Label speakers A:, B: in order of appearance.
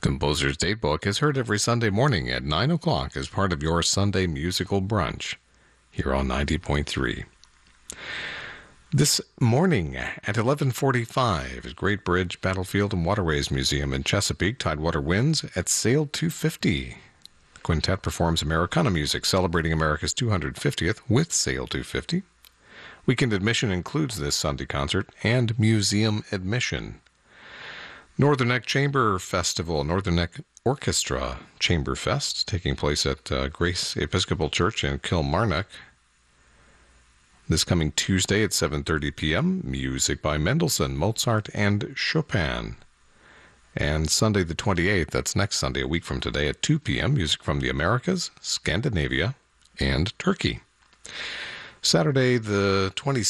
A: Composer's Datebook is heard every Sunday morning at 9 o'clock as part of your Sunday musical brunch here on 90.3. This morning at 11:45 at Great Bridge Battlefield and Waterways Museum in Chesapeake, Tidewater Winds at Sail 250. The quintet performs Americana music celebrating America's 250th with Sail 250. Weekend admission includes this Sunday concert and museum admission. Northern Neck Chamber Festival, Northern Neck Orchestra Chamber Fest, taking place at Grace Episcopal Church in Kilmarnock. This coming Tuesday at 7:30 p.m., music by Mendelssohn, Mozart, and Chopin. And Sunday the 28th, that's next Sunday, a week from today, at 2 p.m., music from the Americas, Scandinavia, and Turkey. Saturday the 26th,